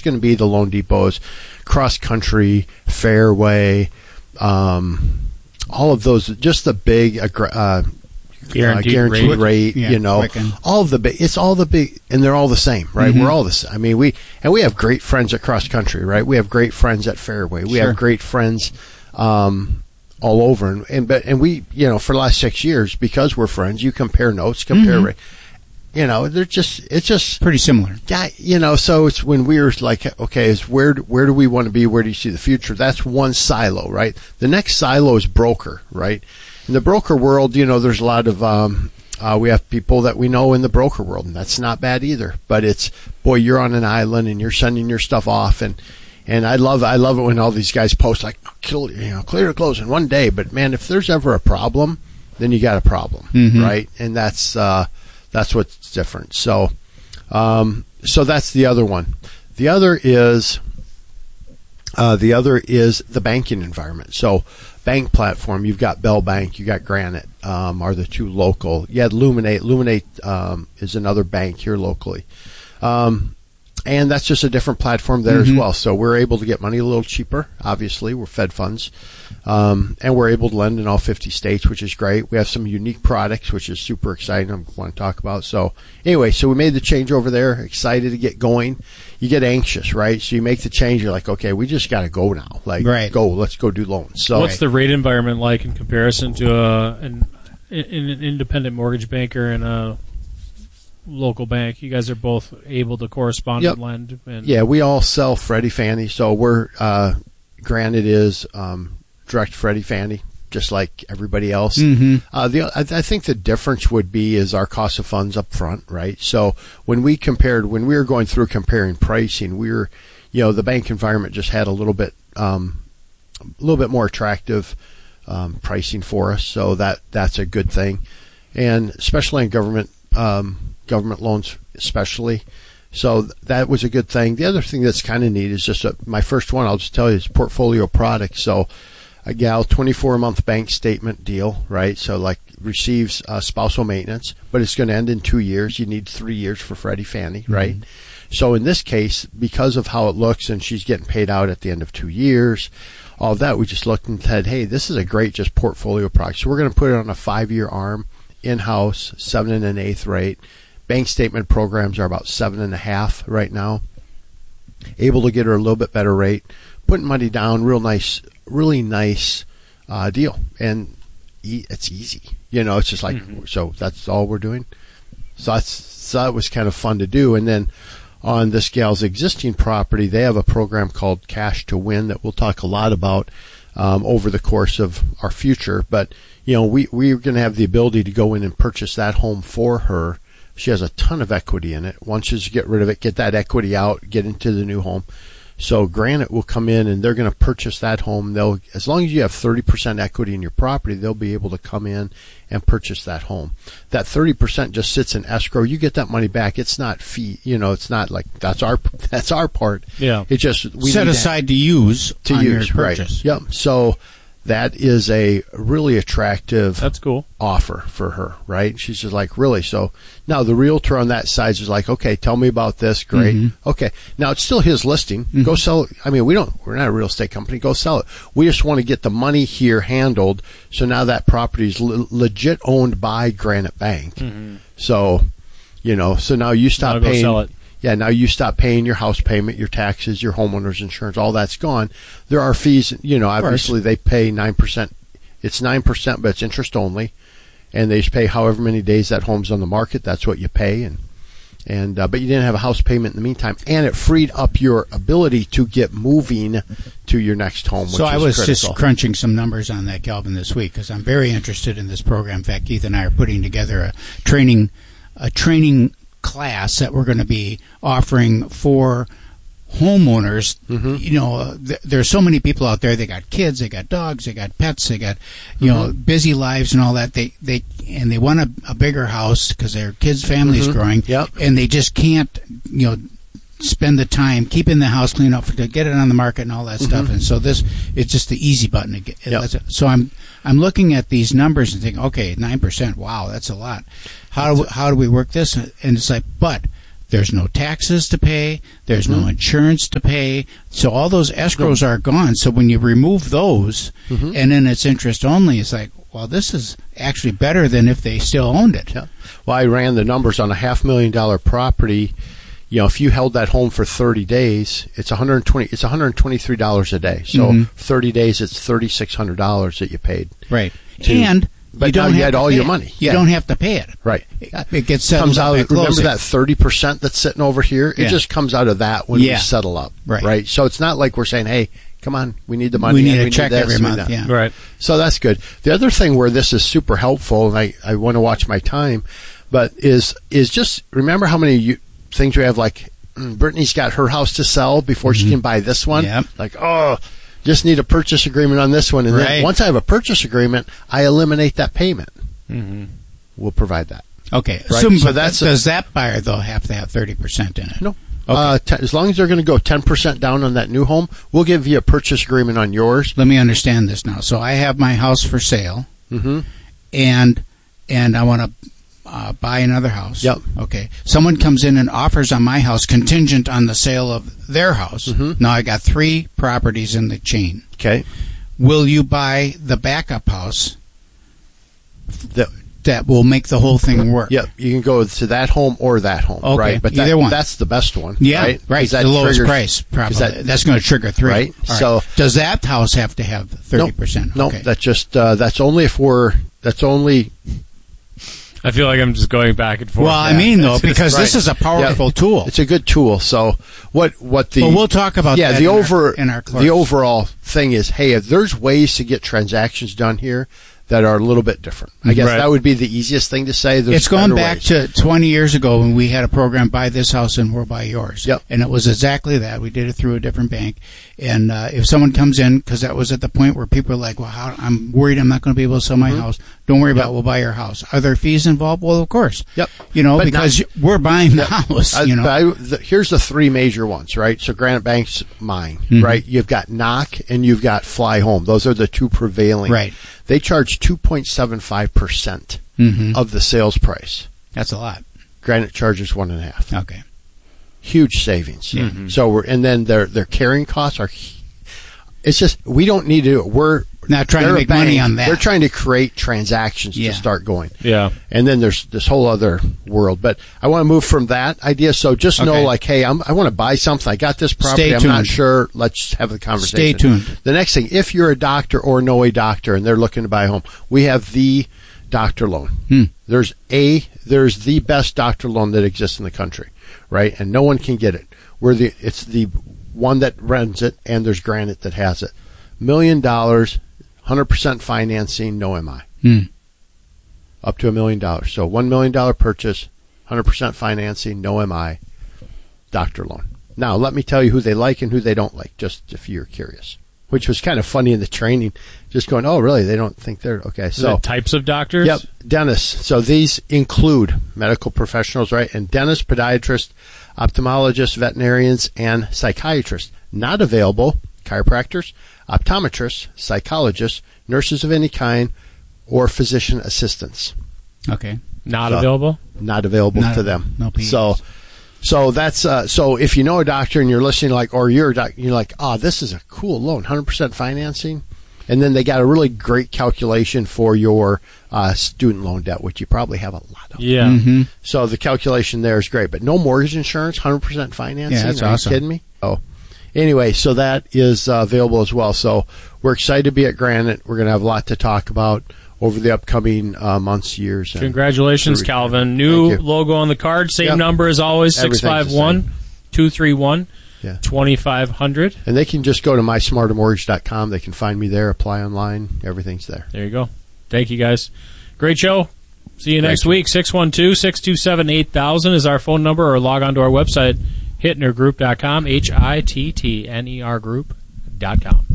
going to be the Loan Depots, Cross Country, Fairway, all of those, just the big guaranteed rate, all of the big, it's all the big, and they're all the same, right? We're all the same. I mean, we have great friends at Cross Country, right? We have great friends at Fairway. We have great friends all over, and we, for the last 6 years, because we're friends, you compare notes, rate. It's just pretty similar. Yeah, so it's when we're like, okay, where do we want to be? Where do you see the future? That's one silo, right? The next silo is broker, right? In the broker world, there's a lot of, we have people that we know in the broker world, and that's not bad either. But it's, boy, you're on an island and you're sending your stuff off, and I love it when all these guys post like, clear to close in one day. But man, if there's ever a problem, then you got a problem, right? And that's what's different. So that's the other one. The other is the banking environment. So bank platform, you've got Bell Bank, you got Granite, are the two local. You had Luminate. Luminate is another bank here locally. And that's just a different platform there as well. So we're able to get money a little cheaper. Obviously, we're Fed funds. And we're able to lend in all 50 states, which is great. We have some unique products, which is super exciting. I want to talk about. So anyway, so we made the change over there. Excited to get going. You get anxious, right? So you make the change. You're like, okay, we just got to go now. Let's go do loans. So what's the rate environment like in comparison to an independent mortgage banker and a local bank? You guys are both able to correspond and lend. Yeah, we all sell Freddie Fannie. So we're Granite is direct Freddie Fannie, just like everybody else. I think the difference would be is our cost of funds up front, right? So when we were going through comparing pricing, we were, the bank environment just had a little bit more attractive pricing for us. So that's a good thing, and especially in government loans, especially. So that was a good thing. The other thing that's kind of neat is just my first one, I'll just tell you, is portfolio product. So a gal, 24-month bank statement deal, right? So like receives spousal maintenance, but it's going to end in 2 years. You need 3 years for Freddie Fannie, right? So in this case, because of how it looks and she's getting paid out at the end of 2 years, all of that, we just looked and said, hey, this is a great just portfolio product. So we're going to put it on a 5-year ARM, in-house, 7 1/8 rate. Bank statement programs are about 7.5 right now. Able to get her a little bit better rate, putting money down, really nice deal, and it's easy. It's just like so that's all we're doing. So that was kind of fun to do. And then on this gal's existing property, they have a program called Cash to Win that we'll talk a lot about over the course of our future. But we're going to have the ability to go in and purchase that home for her. She has a ton of equity in it. Once you get rid of it, get that equity out, get into the new home. So Granite will come in and they're going to purchase that home. As long as you have 30% equity in your property, they'll be able to come in and purchase that home. That 30% just sits in escrow. You get that money back. It's not fee. It's not like that's our part. Yeah. It just we set aside to use your purchase. Right. Yep. So that is a really attractive offer for her, right? She's just like, really? So now the realtor on that side is like, okay, tell me about this. Great. Okay. Now it's still his listing. Go sell it. I mean, we're not a real estate company. Go sell it. We just want to get the money here handled. So now that property is legit owned by Granite Bank. So, so now you stop paying. Go sell it. Yeah, now you stop paying your house payment, your taxes, your homeowner's insurance, all that's gone. There are fees, obviously they pay 9%. It's 9%, but it's interest only. And they just pay however many days that home's on the market. That's what you pay. But you didn't have a house payment in the meantime. And it freed up your ability to get moving to your next home, which is critical. So I was just crunching some numbers on that, Calvin, this week because I'm very interested in this program. In fact, Keith and I are putting together a training class that we're going to be offering for homeowners. There's so many people out there. They got kids, they got dogs, they got pets, they got busy lives and all that. They want a bigger house because their kids' family's growing, and they just can't spend the time keeping the house clean up to get it on the market and all that stuff. And so it's just the easy button to get. So I'm looking at these numbers and thinking, okay, 9%. Wow, that's a lot. How do we work this? And it's like, but There's no taxes to pay. There's no insurance to pay. So all those escrows are gone. So when you remove those, and then it's interest only, it's like, well, this is actually better than if they still owned it. Yeah. Well, I ran the numbers on a $500,000 property. You know, if you held that home for 30 days, it's $123 a day. So 30 days, it's $3,600 that you paid. Right. But now you had all your money. You don't have to pay it. Right. It gets settled comes out. up at Remember closing. that 30% that's sitting over here? It just comes out of that when we settle up. Right. So it's not like we're saying, hey, come on, we need the money. We need a check every month. Yeah. Right. So that's good. The other thing where this is super helpful, and I want to watch my time, but is just remember how many things we have, like Brittany's got her house to sell before she can buy this one. Yep. Like, just need a purchase agreement on this one. And then once I have a purchase agreement, I eliminate that payment. We'll provide that. Okay. Right? So does that buyer, though, have to have 30% in it? No. Okay. As long as they're going to go 10% down on that new home, we'll give you a purchase agreement on yours. Let me understand this now. So I have my house for sale, and I want to buy another house. Yep. Okay. Someone comes in and offers on my house contingent on the sale of their house. Now I got 3 properties in the chain. Okay. Will you buy the backup house that will make the whole thing work? Yep. You can go to that home or that home. Okay. Right. But either one. That's the best one. Yeah. Right. The lowest price, probably. That's going to trigger 3. Right. All So does that house have to have 30%? No. Okay. That's just that's only if we're I feel like I'm just going back and forth. Well, I mean, though, because this is a powerful tool. It's a good tool. So what the Well, we'll talk about that in our course. The overall thing is, hey, if there's ways to get transactions done here that are a little bit different. I guess that would be the easiest thing to say. It's going back to 20 years ago when we had a program, buy this house and we'll buy yours. Yep. And it was exactly that. We did it through a different bank. And if someone comes in, because that was at the point where people are like, well, I'm worried I'm not going to be able to sell my house. Don't worry about it. We'll buy your house. Are there fees involved? Well, of course. Yep. But because we're buying the house. Here's the 3 major ones, right? So Granite Bank's mine, right? You've got Knock and you've got Fly Home. Those are the 2 prevailing. Right. They charge 2.75% of the sales price. That's a lot. Granite charges 1.5%. Okay. Huge savings. So and then their carrying costs are. It's just we don't need to do it. We're not trying to make money on that. They're trying to create transactions to start going. Yeah. And then there's this whole other world. But I want to move from that idea. So just know, like, hey, I want to buy something. I got this property. I'm not sure. Let's have the conversation. Stay tuned. The next thing, if you're a doctor or know a doctor and they're looking to buy a home, we have the doctor loan. There's the best doctor loan that exists in the country, right? And no one can get it. It's the one that runs it, and there's Granite that has it. $1 million, 100% financing, no MI. Up to $1 million. So $1 million purchase, 100% financing, no MI, doctor loan. Now, let me tell you who they like and who they don't like, just if you're curious. Which was kind of funny in the training, just going, oh, really? They don't think they're okay. So types of doctors? Yep, dentists. So these include medical professionals, right? And dentists, podiatrists, ophthalmologists, veterinarians, and psychiatrists. Not available, chiropractors, optometrists, psychologists, nurses of any kind, or physician assistants. Okay. Not available to them. No PAs. So that's so if you know a doctor and you're listening, like, or you're a doctor, you're like, oh, this is a cool loan, 100% financing, and then they got a really great calculation for your student loan debt, which you probably have a lot of. Yeah. So the calculation there is great, but no mortgage insurance, 100% financing. Yeah, that's Are awesome. you kidding me? Oh, anyway, so that is available as well. So we're excited to be at Granite. We're going to have a lot to talk about over the upcoming months, years. Congratulations, Calvin. New logo on the card. Same number as always, 651-231-2500. And they can just go to mysmartermortgage.com. They can find me there, apply online. Everything's there. There you go. Thank you, guys. Great show. See you next week. 612-627-8000 is our phone number, or log on to our website, hittnergroup.com, HITTNER group.com.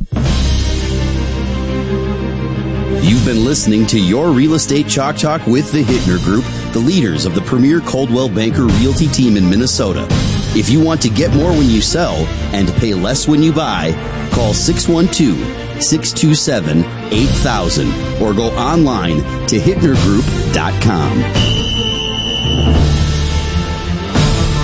You've been listening to Your Real Estate Chalk Talk with the Hittner Group, the leaders of the premier Coldwell Banker Realty team in Minnesota. If you want to get more when you sell and pay less when you buy, call 612-627-8000 or go online to hittnergroup.com.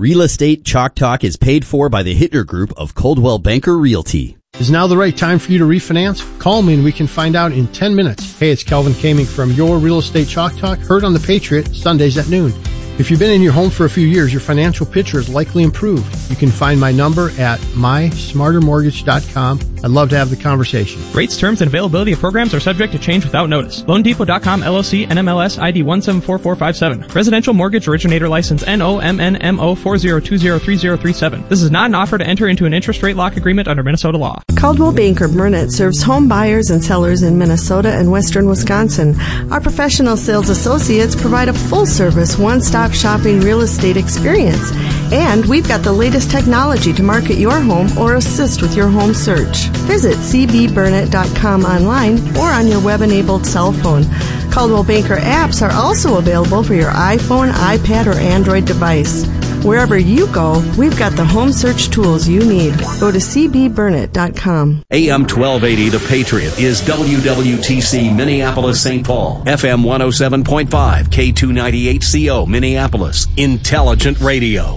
Real Estate Chalk Talk is paid for by the Hittner Group of Coldwell Banker Realty. Is now the right time for you to refinance? Call me and we can find out in 10 minutes. Hey, it's Kelvin Kaming from Your Real Estate Chalk Talk, heard on The Patriot, Sundays at noon. If you've been in your home for a few years, your financial picture is likely improved. You can find my number at mysmartermortgage.com. I'd love to have the conversation. Rates, terms, and availability of programs are subject to change without notice. LoanDepot.com LLC NMLS ID 174457. Residential Mortgage Originator License NOMNMO 40203037. This is not an offer to enter into an interest rate lock agreement under Minnesota law. Coldwell Banker Burnett serves home buyers and sellers in Minnesota and western Wisconsin. Our professional sales associates provide a full-service, one-stop shopping real estate experience. And we've got the latest technology to market your home or assist with your home search. Visit cbburnett.com online or on your web-enabled cell phone. Coldwell Banker apps are also available for your iPhone, iPad, or Android device. Wherever you go, we've got the home search tools you need. Go to cbburnett.com. AM 1280, The Patriot, is WWTC Minneapolis, St. Paul. FM 107.5, K298CO, Minneapolis. Intelligent Radio.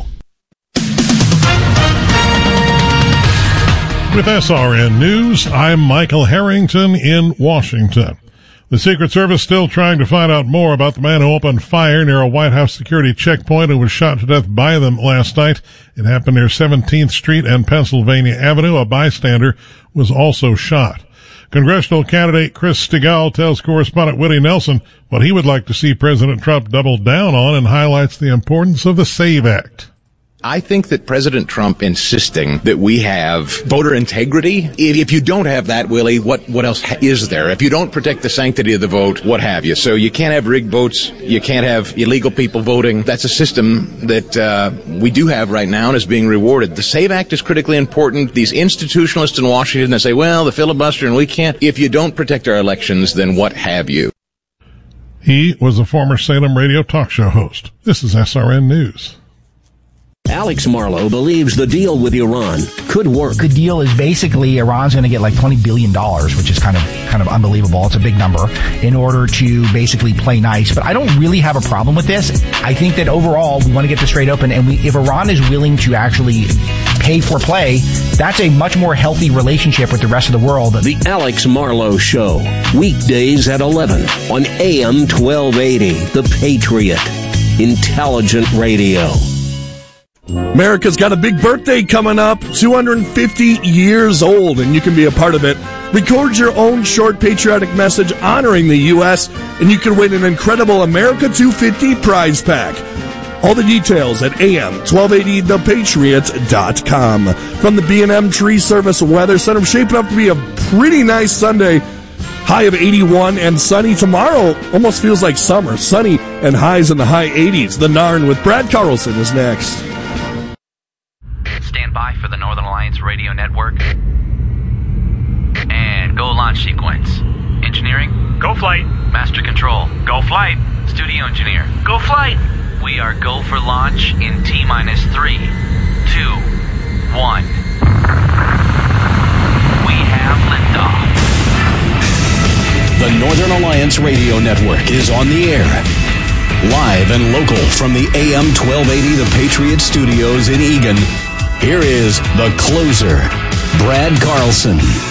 With SRN News, I'm Michael Harrington in Washington. The Secret Service still trying to find out more about the man who opened fire near a White House security checkpoint and was shot to death by them last night. It happened near 17th Street and Pennsylvania Avenue. A bystander was also shot. Congressional candidate Chris Stigall tells correspondent Willie Nelson what he would like to see President Trump double down on and highlights the importance of the SAVE Act. I think that President Trump insisting that we have voter integrity, if you don't have that, Willie, what else is there? If you don't protect the sanctity of the vote, what have you? So you can't have rigged votes. You can't have illegal people voting. That's a system that we do have right now and is being rewarded. The SAVE Act is critically important. These institutionalists in Washington that say, well, the filibuster and we can't. If you don't protect our elections, then what have you? He was a former Salem radio talk show host. This is SRN News. Alex Marlowe believes the deal with Iran could work. The deal is basically Iran's going to get like $20 billion, which is kind of unbelievable. It's a big number in order to basically play nice. But I don't really have a problem with this. I think that overall we want to get this straight open. And if Iran is willing to actually pay for play, that's a much more healthy relationship with the rest of the world. The Alex Marlowe Show, weekdays at 11 on AM 1280, The Patriot, Intelligent Radio. America's got a big birthday coming up, 250 years old, and you can be a part of it. Record your own short patriotic message honoring the U.S., and you can win an incredible America 250 prize pack. All the details at am1280thepatriot.com. From the B&M Tree Service Weather Center, shaping up to be a pretty nice Sunday. High of 81 and sunny. Tomorrow almost feels like summer. Sunny and highs in the high 80s. The Narn with Brad Carlson is next. Stand by for the Northern Alliance Radio Network. And go launch sequence. Engineering? Go flight. Master control? Go flight. Studio engineer? Go flight. We are go for launch in T-minus 3, 2, 1. We have liftoff. The Northern Alliance Radio Network is on the air. Live and local from the AM 1280 The Patriot Studios in Eagan. Here is the closer, Brad Carlson.